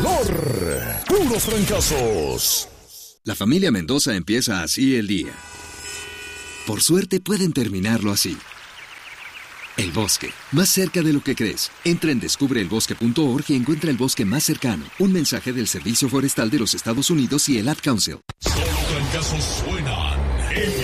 color. Puros trancazos. La familia Mendoza empieza así el día. Por suerte pueden terminarlo así. El bosque, más cerca de lo que crees. Entra en descubreelbosque.org y encuentra el bosque más cercano. Un mensaje del Servicio Forestal de los Estados Unidos y el Ad Council. Solo trancazos suenan en